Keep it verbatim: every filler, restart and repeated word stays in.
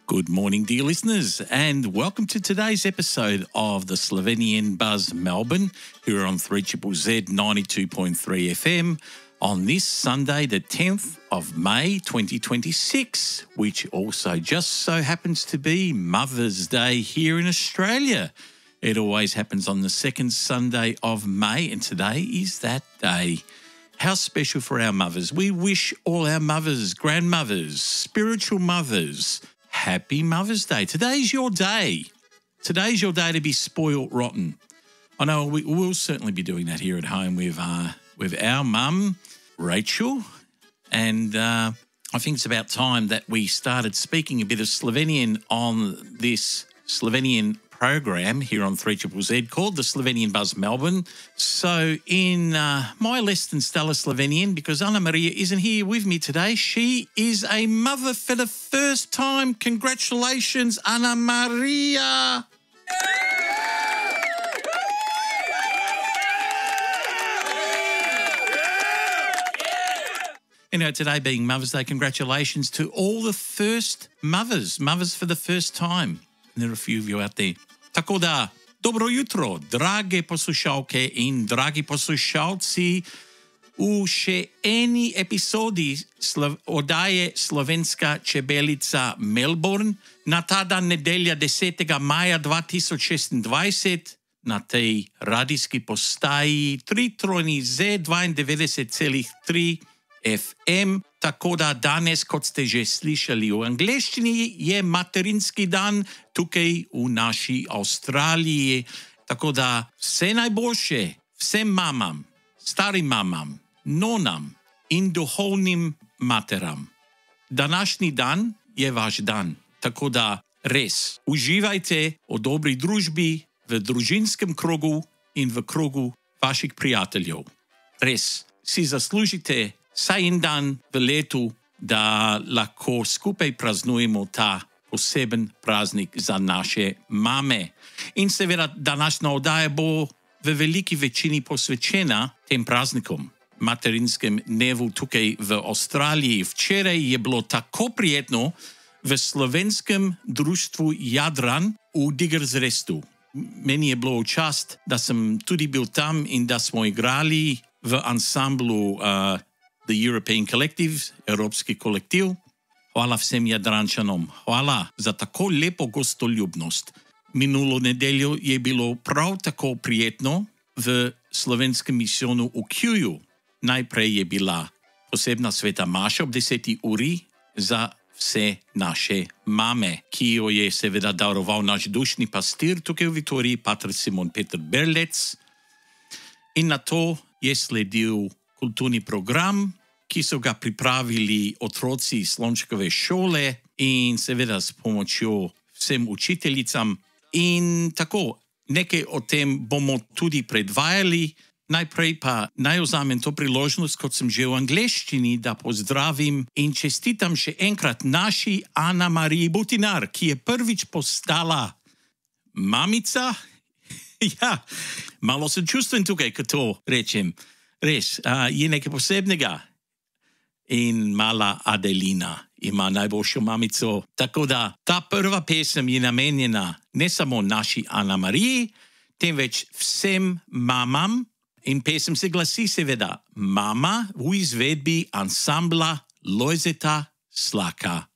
Good morning, dear listeners, and welcome to today's episode of the Slovenian Buzz Melbourne here on three Z Z Z ninety-two point three F M on this Sunday, the tenth of May twenty twenty-six, which also just so happens to be Mother's Day here in Australia. It always happens on the second Sunday of May, and today is that day. How special for our mothers. We wish all our mothers, grandmothers, spiritual mothers, happy Mother's Day. Today's your day. Today's your day to be spoiled rotten. I know we will certainly be doing that here at home with uh, with our mum, Rachel, and uh, I think it's about time that we started speaking a bit of Slovenian on this Slovenian program here on three Z Z Z called the Slovenian Buzz Melbourne. So in uh, my less than stellar Slovenian, because Anna Maria isn't here with me today, she is a mother for the first time. Congratulations, Anna Maria. You know, today being Mother's Day, congratulations to all the first mothers, mothers for the first time. And there are a few of you out there. Tako da, dobro jutro, drage poslušalke in dragi poslušalci, v še eni epizodi Slo- oddaje Slovenska čebelica Melbourne na ta dan nedelja desetega maja dva tisoč šestindvajset na tej radijski postaji tri Z dvaindevetdeset celih tri F M. Tako da danes, kot ste že slišali v angleščini, je materinski dan tukaj v naši Avstraliji. Tako da vse najboljše vsem mamam, starim mamam, nonam in duhovnim materam. Današnji dan je vaš dan. Tako da res uživajte v dobri družbi, v družinskem krogu in v krogu vaših prijateljev. Res si zaslužite vsaj en dan v letu, da lahko skupaj praznujemo ta poseben praznik za naše mame. In seveda današnja oddaja bo v veliki večini posvečena tem praznikom, materinskem dnevu tukaj v Avstraliji. Včeraj je bilo tako prijetno v slovenskem društvu Jadran v Diggersrestu. Meni je bilo v čast, da sem tudi bil tam in da smo igrali v ansamblu uh, The European Collective, Evropski kolektiv. Hvala vsem Jadrančanom. Hvala za tako lepo gostoljubnost. Minulo nedeljo je bilo prav tako prijetno v slovenskem misijonu v Kjuju. Najprej je bila posebna sveta maša ob deseti uri za vse naše mame, ki jo je seveda daroval naš dušni pastir tukaj v Vitoriji, pater Simon Peter Berlec. In na to je sledil kulturni program, ki so ga pripravili otroci Slončkove šole in seveda s pomočjo vsem učiteljicam. In tako, nekaj o tem bomo tudi predvajali. Najprej pa naj vzamem to priložnost, kot sem že v angleščini, da pozdravim in čestitam še enkrat naši Ana Mariji Butinar, ki je prvič postala mamica. Ja, malo sem čustven tukaj, ko to rečem. Res, uh, je nekaj posebnega. In mala Adelina ima najboljšo mamico. Tako da ta prva pesem je namenjena ne samo naši Ana Mariji, temveč vsem mamam. In pesem se glasi seveda Mama v izvedbi ansambla Lojzeta Slaka.